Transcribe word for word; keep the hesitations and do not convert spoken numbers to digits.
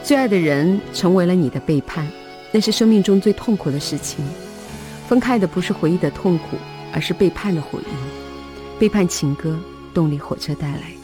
最爱的人成为了你的背叛，那是生命中最痛苦的事情。分开的不是回忆的痛苦，而是背叛的回忆。背叛情歌，动力火车带来。